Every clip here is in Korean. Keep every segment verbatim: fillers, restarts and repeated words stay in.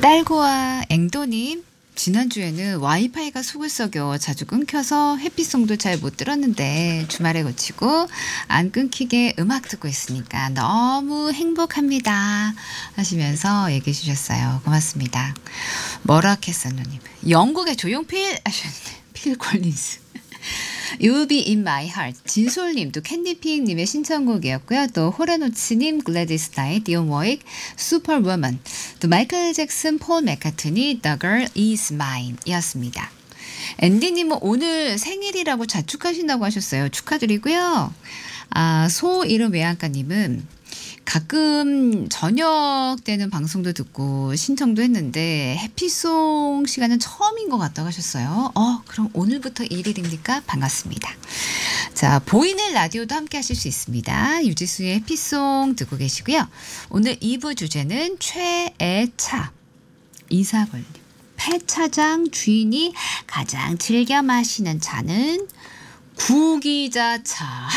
딸고와 앵도님, 지난주에는 와이파이가 속을 썩여 자주 끊겨서 해피송도 잘 못 들었는데 주말에 고치고 안 끊기게 음악 듣고 있으니까 너무 행복합니다 하시면서 얘기해 주셨어요. 고맙습니다. 뭐라 했었노님. 영국의 조용필 하셨는데 필 콜린스. You'll be in my heart. 진솔님도 캔디핑님의 신청곡이었고요. 또 호레노츠님, 글래디스 나잇, 디온 워익, 슈퍼우먼, 또 마이클 잭슨, 폴 맥카트니, The Girl Is Mine 이었습니다. 앤디님은 오늘 생일이라고 자축하신다고 하셨어요. 축하드리고요. 아, 소 이름 외양가님은 가끔 저녁 때는 방송도 듣고 신청도 했는데 해피송 시간은 처음인 것 같다고 하셨어요. 어, 그럼 오늘부터 일 일입니까? 반갑습니다. 자, 보이는 라디오도 함께 하실 수 있습니다. 유지수의 해피송 듣고 계시고요. 오늘 이 부 주제는 최애차. 이사걸님. 폐차장 주인이 가장 즐겨 마시는 차는 구기자차.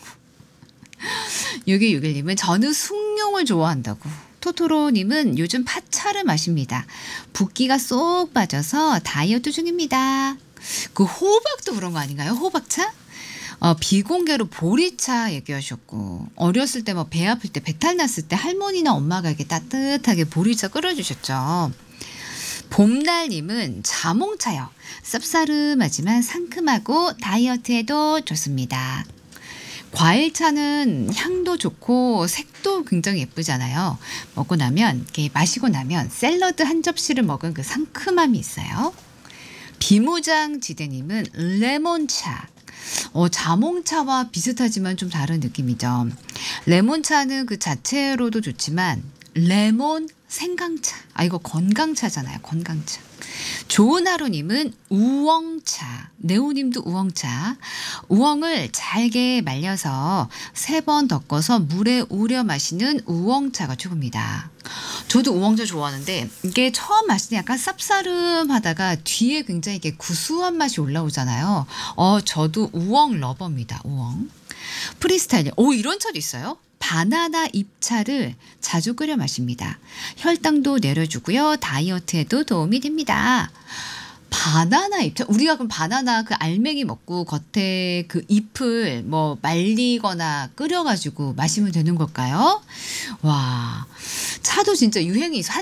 육이육일님은 저는 숭늉을 좋아한다고. 토토로님은 요즘 팥차를 마십니다. 붓기가 쏙 빠져서 다이어트 중입니다. 그 호박도 그런 거 아닌가요? 호박차? 어, 비공개로 보리차 얘기하셨고, 어렸을 때 뭐 배 아플 때 배탈 났을 때 할머니나 엄마가 이렇게 따뜻하게 보리차 끓여주셨죠. 봄날님은 자몽차요. 쌉싸름하지만 상큼하고 다이어트에도 좋습니다. 과일차는 향도 좋고 색도 굉장히 예쁘잖아요. 먹고 나면, 이렇게 마시고 나면 샐러드 한 접시를 먹은 그 상큼함이 있어요. 비무장지대님은 레몬차. 어, 자몽차와 비슷하지만 좀 다른 느낌이죠. 레몬차는 그 자체로도 좋지만 레몬 생강차. 아, 이거 건강차잖아요. 건강차. 좋은 하루님은 우엉차. 네오님도 우엉차. 우엉을 잘게 말려서 세 번 덮어서 물에 우려 마시는 우엉차가 최고입니다. 저도 우엉차 좋아하는데 이게 처음 마실 때 약간 쌉싸름하다가 뒤에 굉장히 이게 구수한 맛이 올라오잖아요. 어, 저도 우엉 러버입니다. 우엉. 프리스타일. 오, 이런 차도 있어요? 바나나 잎차를 자주 끓여 마십니다. 혈당도 내려주고요. 다이어트에도 도움이 됩니다. 바나나 잎차. 우리가 그럼 바나나 그 알맹이 먹고 겉에 그 잎을 뭐 말리거나 끓여가지고 마시면 되는 걸까요? 와, 차도 진짜 유행이 있어.